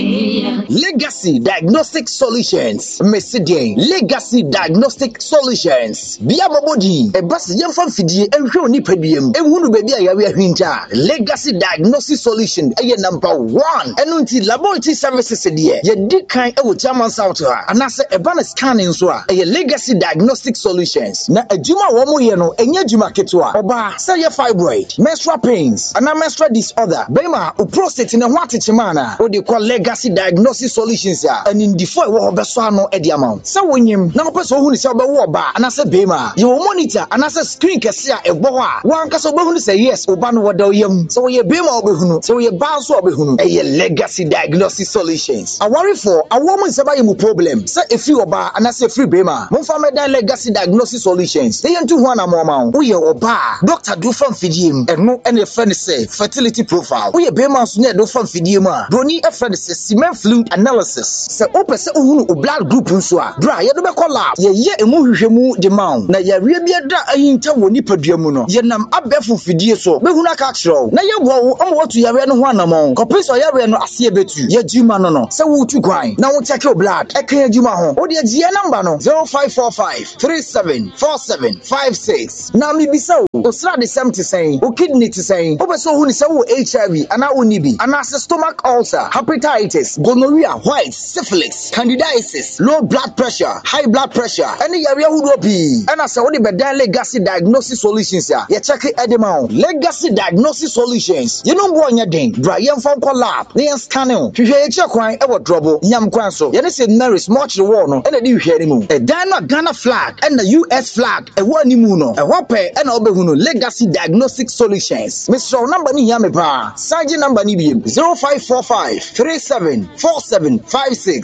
Legacy Diagnostic Solutions. Messidian Legacy Diagnostic Solutions. Bia mabodi e bas yem fam fidie enhwe oni padiem ehunu baby ayawe ahwinta. Legacy Diagnostic Solution eye number 1. Eno nti laboratory services de ye di kan e wo German South ha anase e ba na scanning so a eye Legacy Diagnostic Solutions. Na adwuma wo mo ye no enye adwuma ketewa. Oba say ye fibroid, menstrual pains, and menstrual disorder. Bema o prostate ne ho atechema na o de call Legacy Diagnostic Solutions ya. And in the four wo obeso ano e di amount. Say wonyim na opeso hu ni say obewo oba anase bema. Ye monitor anase screen kese a ebo ho a. Wan kaso obehu ni say yes oba no woda oyam. So ye bema obehunu, so ye ba so obehunu. Eye Legacy Diagnostic Solutions. A worry for a woman say ba mu problem. Say efi oba anase free bema. Mo fa meda Legacy Diagnostic Solutions. They yentu ho na mo ma wo. Wo ye oba. Doctor do fam fidiem. Eno ene friend say fertility profile. Wo ye bema so na do fam fidiem a. Broni e friend say semen fluid analysis. Say opese ohunu o blood group nso a. Bra ye do be call lab. Ye emu hwehwemu de maun. Na ye wie bia da ahinta wo nipadua mu no. Ye nam abefu fidie so. Behunu aka kiro. Na ye wo omo watu yare no ho anamon. Kopiso yare no ase ebetu. Ye djuma no no. Say wo tu kwan. Na wo check your blood. E kan djuma ho. Wo de gie number no 0545 374756. Na mi bisa o sra de 70 sen. O kidney ti sen. Obeso ohunu say wo HIV ana oni bi. Ana stomach ulcer, hepatitis, gonorrhea, white, syphilis, candidiasis, low blood pressure, high blood pressure. Any area who do be. And I say what the bedan Legacy Diagnostic Solutions ya. You check it edema. Legacy Diagnostic Solutions. You know what you doing? Brian from lab. They scanning. You hear check why ever trouble. Yam kwanso. You say Mary's much the war no. And they hear him. A Ghana flag and the US flag. A one nimuno. A wape and obehuno. Legacy Diagnostic Solutions. Mr. Number ni yame pa. Sergeant number ni 0545 374756.